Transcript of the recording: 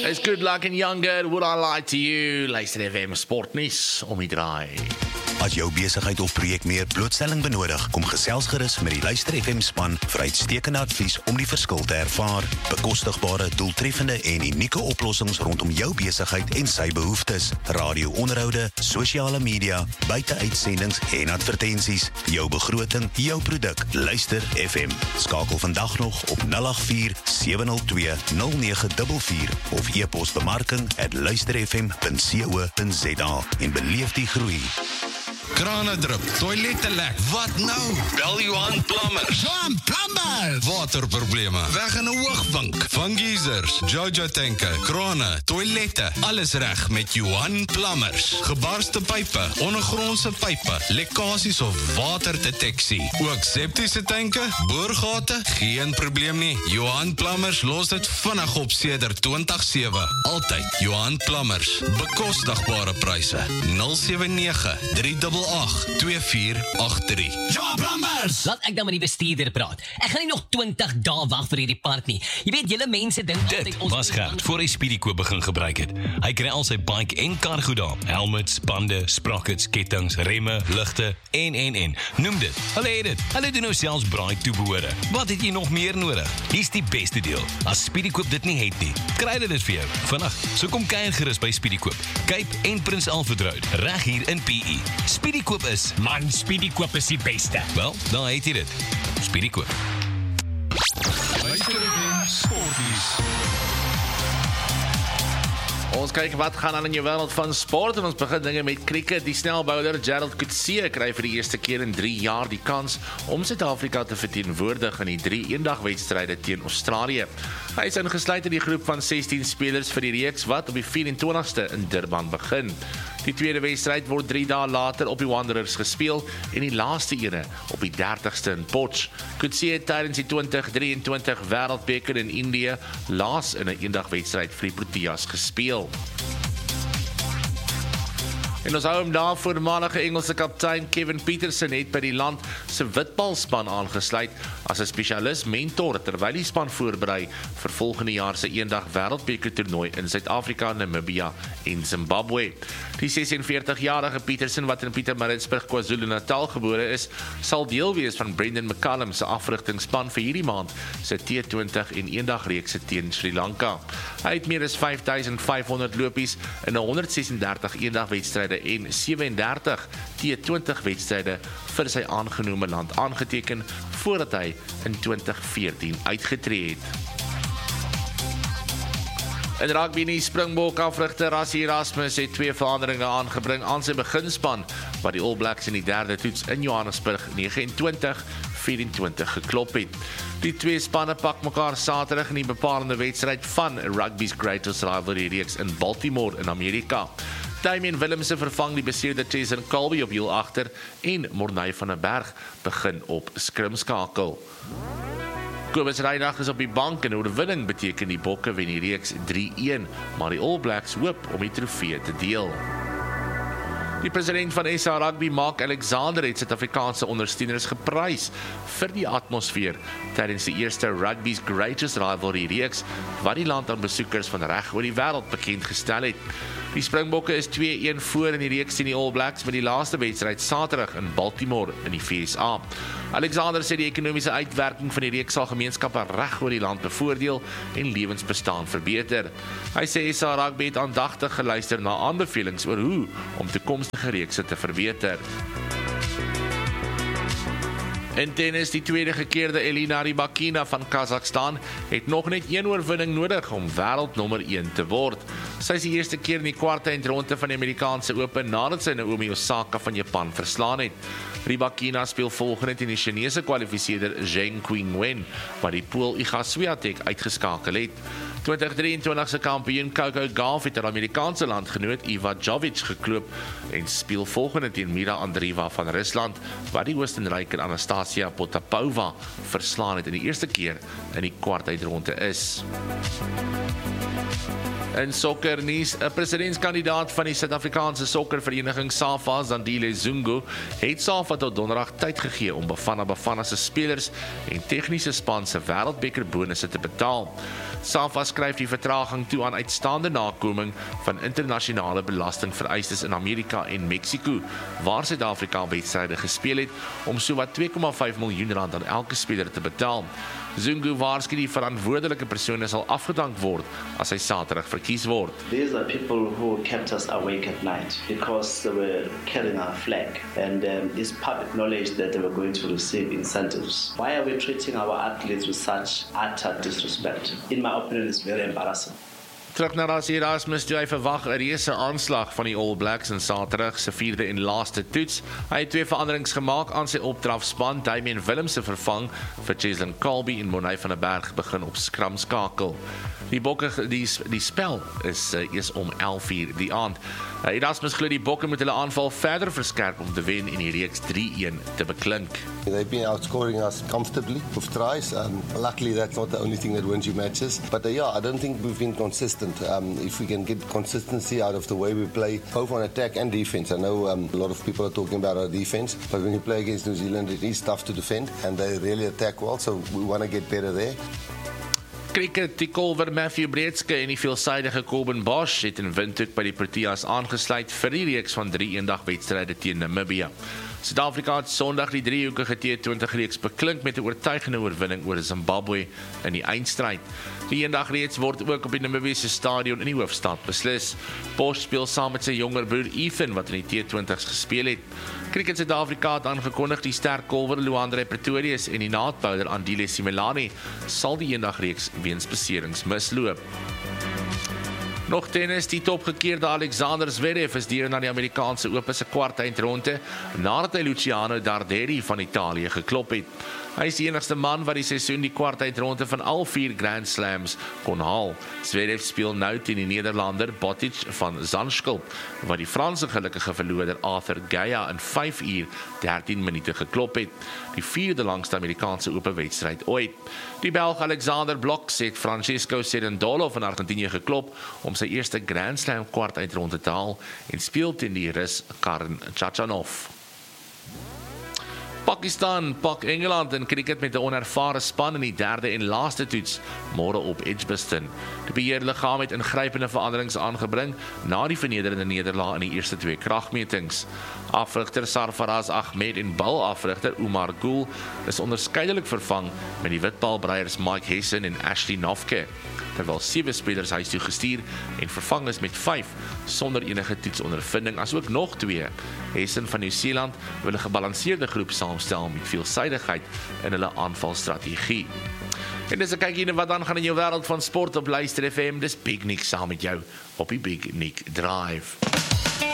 It's good luck and younger, would I lie to you? Luister FM Sportnuus om die draai. As jou besigheid of projek meer blootstelling benodig, kom gesels gerus met die Luister FM span vir uitstekende advies om die verskil te ervaar. Bekostigbare, doeltreffende en unieke oplossings rondom jou besigheid en sy behoeftes. Radio-onderhoude, sosiale media, buiteuitsendings en advertensies. Jou begroting, jou produk. Luister FM. Skakel vandag nog op 084-702-0944 of e-pos bemarking@luisterfm.co.za en beleef die groei. Krane drup, toilette lek, wat nou? Bel Johan Plumbers. Johan Plumbers! Waterprobleme, weg in 'n hoogvink. Van geysers, Jojo tanke, krane, toilette, alles reg met Johan Plumbers. Gebarste pype, ondergrondse pype, lekkasies of waterdeteksie. Ook septiese tanke, boorgate, geen probleem nie. Johan Plumbers los dit vinnig op sedert 2007. Altyd Johan Plumbers. Bekostigbare pryse. 079-388-2483. Johan Plumbers! Laat ek dan met die bestuurder praat. Ek gaan nie nog 20 dae wag vir hierdie part nie. Jy weet, julle mense dink Dit was Gert voor hy Speedykoop begin gebruik het. Hy kry al sy bike en kar goed daar. Helmets, bande, sprockets, kettings, remme, ligte en. Noem dit. Hulle het dit. Hulle doen nou selfs braai toebehore. Wat het jy nog meer nodig? Hier's die beste deel. As Speedykoop dit nie het nie, kry dit vir jou vandag. So kom kuier gerus by Speedykoop. Cape en Prins Alfred Road, reg hier in PE. Speedykoop is, Man, Speedykoop is die beste. wel, dan het jy dit. Speedykoop. Luister FM Sportnuus. Ons kyk wat gaan aan in jou wêreld van sport en ons begin dinge met cricket. Die snelbouler Gerald Coetzee kry vir die eerste keer in 3 jaar die kans om Suid-Afrika te verteenwoordig in die 3 eendagwedstryde teen Australië. Hy is ingesluit in die groep van 16 spelers vir die reeks wat op die 24ste in Durban begin. Die tweede wedstryd word 3 dae later op die Wanderers gespeel en die laaste ene op die 30ste in Potch. Coetzee het tydens die 2023 Wêreldbeker in Indië laas in 'n eendagwedstryd vir die Proteas gespeel. En ons hou hom daar voormalige Engelse kaptein Kevin Pietersen het by die land se witbalspan aangesluit as 'n spesialis mentor terwyl die span voorberei vir volgende jaar se eendag wêreldbeker toernooi in Suid-Afrika, Namibia en Zimbabwe. Die 46-jarige Pietersen wat in Pietermaritzburg, KwaZulu-Natal gebore is, sal deel wees van Brendan McCallum se afrigtingspan vir hierdie maand se T20 en eendagreekse teen Sri Lanka. Hy het meer as 5500 lopies in 136 eendagwedstryde en 37 T20 wedstryde vir sy aangenome land aangeteken voordat hy in 2014 uitgetree het. In rugby nie Springbok afrigter Rassie Erasmus het 2 veranderinge aangebring aan sy beginspan wat die All Blacks in die derde toets in Johannesburg 29-24 geklop het. Die 2 spanne pak mekaar Saterdag in die bepalende wedstryd van rugby's greatest rivalry reeks in Baltimore in Amerika. Damien Willemse vervang die beseerde Jason Colby op hiel agter en Morney van der Berg begin op skrimskakel. Kobus Reinagh is op die bank en 'n oorwinning beteken die Bokke wen die reeks 3-1, maar die All Blacks hoop om die trofee te deel. Die president van SA Rugby, Mark Alexander, het Suid-Afrikaanse ondersteuners geprys vir die atmosfeer tydens die eerste Rugby's Greatest Rivalry reeks wat die land aan besoekers van reg oor die wêreld bekend gestel het. Die Springbokke is 2-1 voor in die reeks teen die All Blacks met die laaste wedstryd Saterdag in Baltimore in die VSA. Alexander sê die ekonomiese uitwerking van die reeks sal gemeenskappe reg oor die land bevoordeel en lewensbestaan verbeter. Hy sê SA Rugby het aandagtig geluister na aanbevelings oor hoe om toekomstige reekse te verbeter. In tennis, die tweede gekeerde Elina Rybakina van Kazakhstan het nog net 1 oorwinning nodig om wêreldnommer 1 te word. Sy is die eerste keer in die kwartfinale van die Amerikaanse Open nadat sy Naomi Osaka van Japan verslaan het. Rybakina speel volgende teen die Chinese kwalifiseerder Zheng Qinwen, wat die Pool Iga Swiatek uitgeskakel het. 2023 se kampioen Coco Gauff het 'n Amerikaanse landgenoot Iva Jovic gekloop en speel volgende teen Mira Andreeva van Rusland, wat die Oostenryker Anastasia Potapova verslaan het in die eerste keer in die kwartfinale is. In sokkernuus, 'n presidentskandidaat van die Suid-Afrikaanse sokkervereniging SAFA, Zandile Zungu, het SAFA tot donderdag tyd gegee om Bafana Bafana se spelers en tegniese span se wêreldbeker bonusse te betaal. SAFA skryf die vertraging toe aan uitstaande nakoming van internasionale belastingvereistes in Amerika en Mexiko, waar Suid-Afrika wedstryde gespeel het om sowat 2,5 miljoen rand aan elke speler te betaal. Zungu waarsku die verantwoordelike persone sal afgedank word as hy Saterdag verkies word. These are people who kept us awake at night because they were carrying our flag, and it's public knowledge that they were going to receive incentives. Why are we treating our athletes with such utter disrespect? In my opinion, it's very embarrassing. Terug na Rassie Erasmus toe hy verwag 'n reuse aanslag van die All Blacks in Saterdag se 4de en laaste toets. Hy het 2 veranderings gemaak aan sy opdrafspan. Damian Willemse vervang vir Cheslin Colby en Monay van der Berg begin op skram skakel. Die spel is eers om 11:00 die aand. Erasmus glo die Bokke moet hulle aanval verder verskerp om te wen en die reeks 3-1 te beklink. They've been outscoring us comfortably with tries. Luckily, that's not the only thing that wins you matches. But I don't think we've been consistent. If we can get consistency out of the way we play, both on attack and defense. I know a lot of people are talking about our defense, but when you play against New Zealand, it is tough to defend, and they really attack well, so we want to get better there. Cricket, die kolwer Matthew Breedske en die veelsidige Corbin Bosch het in Windhoek by die Proteas aangesluit vir die reeks van 3 eendag-wedstryde teen Namibië. Suid-Afrika het Sondag die 3-hoekige T20 reeks beklink met 'n oortuigende oorwinning oor Zimbabwe in die eindstryd. Die eendagreeks word ook op die Namibiese stadion in die hoofstad beslis. Bosch speel saam met sy jonger broer Ethan wat in die T20's gespeel het. Cricket Suid-Afrika het aangekondig die sterk kolwer Luandre Pretorius en die naadbouler Andile Simelane sal die eendagreeks weens beserings misloop. Nog tennis, die topgekeerde Alexander Zverev is deur na die Amerikaanse Ope se kwartfinale nadat hy Luciano Darderi van Italië geklop het. Hy is die enigste man wat die seisoen die kwartfinale van al 4 Grand Slams kon haal. Zverev speel nou teen die Nederlander Botic van Zandschulp, wat die Franse gelukkige verloder Arthur Gaya in 5 uur 13 minute geklop het. Die 4de langste Amerikaanse Ope wedstryd ooit. Die Belg Alexander Blok het Francesco Cerundolo van Argentinië geklop om sy eerste Grand Slam kwartfinale te haal en speel teen die Rus Karen Khachanov. Pakistan pak Engeland in cricket met 'n onervare span in die 3de en laaste toets môre op Edgbaston. Die beheerliggaam het ingrypende veranderings aangebring na die vernederende nederlaag in die eerste 2 kragmetings. Afrigter Sarfaraz Ahmed en balafrigter Umar Gul is onderskeidelik vervang met die witbalbreiers Mike Hessen en Ashley Nofke, terwyl 7 spelers huis toe gestuur en vervang is met 5 sonder enige toetsondervinding, asook nog 2. Hessen van Nieu-Seeland wil 'n gebalanseerde groep saamstel met veelsidigheid in hulle aanvalstrategie. En dis 'n kykie na wat dan gaan in jou wêreld van sport op Luister FM. Dis Big Nick saam met jou op die Big Nick Drive.